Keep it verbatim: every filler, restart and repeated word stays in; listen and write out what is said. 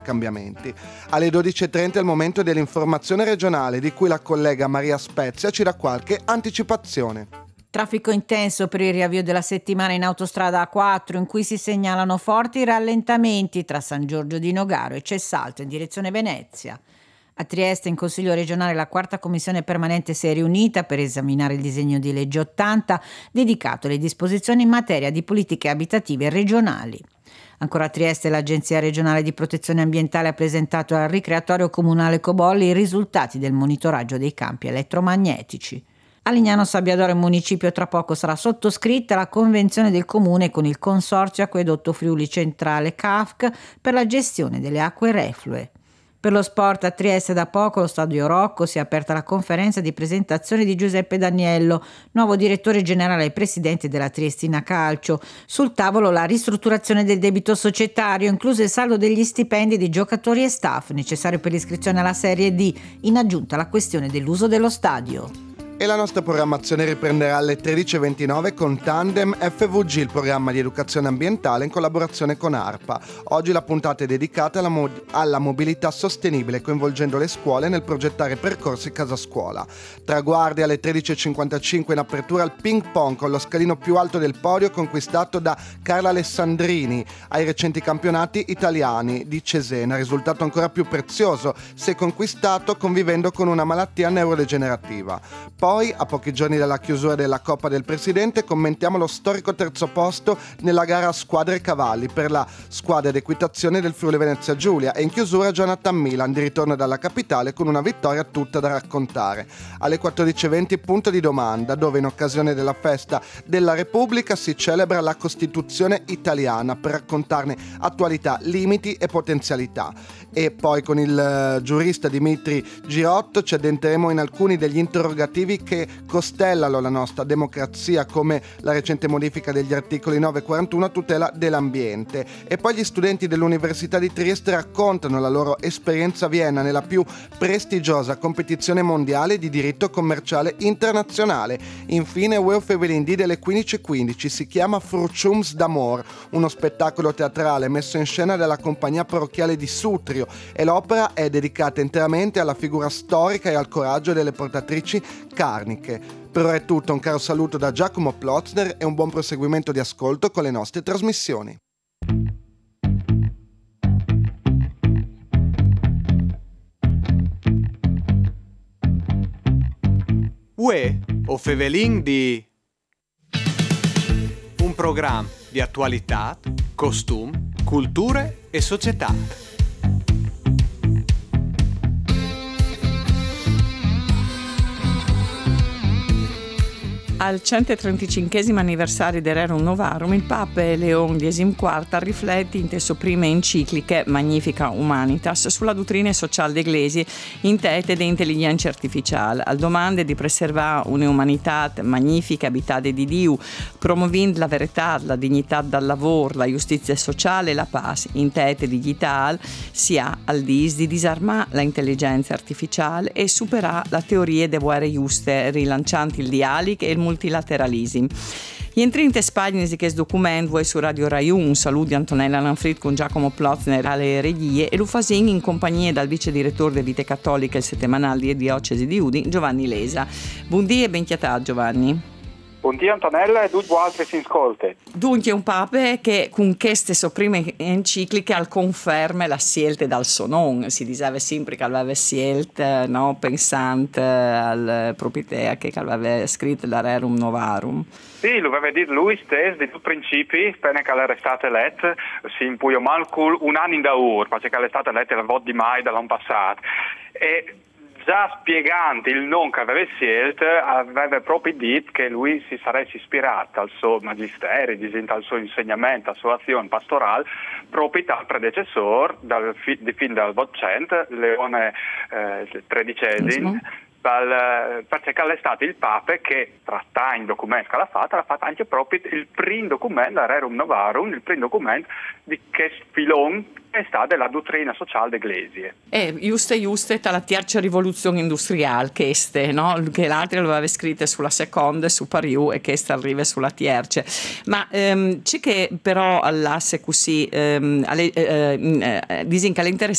cambiamenti. Alle dodici e trenta è il momento dell'informazione regionale, di cui la collega Maria Spezia ci dà qualche anticipazione. Traffico intenso per il riavvio della settimana in autostrada A quattro, in cui si segnalano forti rallentamenti tra San Giorgio di Nogaro e Cessalto in direzione Venezia. A Trieste in Consiglio regionale la quarta commissione permanente si è riunita per esaminare il disegno di legge ottanta dedicato alle disposizioni in materia di politiche abitative regionali. Ancora a Trieste l'Agenzia regionale di protezione ambientale ha presentato al Ricreatorio Comunale Cobolli i risultati del monitoraggio dei campi elettromagnetici. A Lignano Sabbiadoro, in municipio, tra poco sarà sottoscritta la convenzione del comune con il Consorzio Acquedotto Friuli Centrale C A F C per la gestione delle acque reflue. Per lo sport a Trieste da poco allo Stadio Rocco si è aperta la conferenza di presentazione di Giuseppe Daniello, nuovo direttore generale e presidente della Triestina Calcio. Sul tavolo la ristrutturazione del debito societario, incluso il saldo degli stipendi di giocatori e staff necessario per l'iscrizione alla Serie D, in aggiunta alla questione dell'uso dello stadio. E la nostra programmazione riprenderà alle tredici e ventinove con Tandem F V G, il programma di educazione ambientale in collaborazione con ARPA. Oggi la puntata è dedicata alla, mo- alla mobilità sostenibile, coinvolgendo le scuole nel progettare percorsi casa scuola. Traguardi alle tredici e cinquantacinque in apertura al ping pong con lo scalino più alto del podio conquistato da Carla Alessandrini ai recenti campionati italiani di Cesena, risultato ancora più prezioso se conquistato convivendo con una malattia neurodegenerativa. Poi, a pochi giorni dalla chiusura della Coppa del Presidente, commentiamo lo storico terzo posto nella gara Squadre Cavalli per la squadra d'equitazione del Friuli Venezia Giulia, e in chiusura Jonathan Milan di ritorno dalla capitale con una vittoria tutta da raccontare. Alle quattordici e venti punto di domanda, dove in occasione della festa della Repubblica si celebra la Costituzione italiana per raccontarne attualità, limiti e potenzialità. E poi con il uh, giurista Dimitri Girotto ci addentreremo in alcuni degli interrogativi che costellano la nostra democrazia, come la recente modifica degli articoli nove e quarantuno a tutela dell'ambiente. E poi gli studenti dell'Università di Trieste raccontano la loro esperienza a Vienna nella più prestigiosa competizione mondiale di diritto commerciale internazionale. Infine Wolf Evelyn D delle quindici e quindici si chiama Fruchums d'Amor, uno spettacolo teatrale messo in scena dalla compagnia parrocchiale di Sutrio, e l'opera è dedicata interamente alla figura storica e al coraggio delle portatrici carniche. Per ora è tutto, un caro saluto da Giacomo Plotzner e un buon proseguimento di ascolto con le nostre trasmissioni. Uè, o Fevelin di un programma di attualità, costum, culture e società. Al centotrentacinquesimo anniversario del Rerum Novarum, il Papa Leon diciquattro riflette in te sue prime encicliche Magnifica Humanitas sulla dottrina sociale dell'Eglise in tete di intelligenza artificiale, al domande di preservare un'umanità magnifica abitata di Dio, promuovendo la verità, la dignità dal lavoro, la giustizia sociale e la pace in tete digitale, sia al dis di disarmare l'intelligenza artificiale e superare la teoria delle guerre giuste, rilanciando il dialogo e il multilateralismo. Gli entrinte spagni di questo documento voi su Radio Rai uno, saluti Antonella Lanfrid con Giacomo Plotzner alle regie e lo fasin in compagnia dal vice direttore di Vite Cattoliche il settimanale di Diocesi di Udine, Giovanni Lesa. Buondì e ben chiatà Giovanni. Buondì Antonella e tutti altri si ascolte. Dunque un Papa che con queste sue prime encicliche al conferme la scelta dal sonon, si diceva sempre che aveva scelta, no, pensante al proprietario che aveva scritto la Rerum Novarum. Sì, lo aveva detto lui stesso, di tutti i principi, appena che era stato eletto, si impuio malcul un anno in da ur, perché era stato eletto il voto di mai dall'anno passato. E già spiegando il non che aveva scelto, aveva proprio detto che lui si sarebbe ispirato al suo magistero, al suo insegnamento, alla sua azione pastorale, proprio dal predecessore, dal, di fin dal Vocente, Leone eh, tredicesimo, dal, perché è stato il Papa che, trattando il documento che l'ha fatto, l'ha fatto anche proprio il primo documento, la Rerum Novarum, il primo documento di che filone è stata la dottrina sociale dell'Eglise. Eh, giusto, giusto, la terza rivoluzione industriale, che este, no? Che l'altra lo aveva scritta sulla seconda, su Pariù, e che questa arriva sulla terza. Ma ehm, c'è che però all'asse così, ehm, alle, eh, eh, dicono che